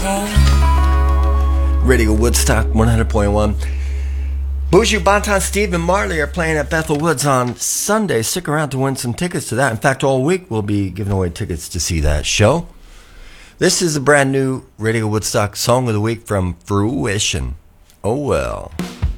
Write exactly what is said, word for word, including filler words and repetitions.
Radio Woodstock one hundred point one. Buju Banton, Steve, and Marley are playing at Bethel Woods on Sunday. Stick around to win some tickets to that. In fact, all week we'll be giving away tickets to see that show. This is a brand new Radio Woodstock Song of the Week from Fruition. Oh well.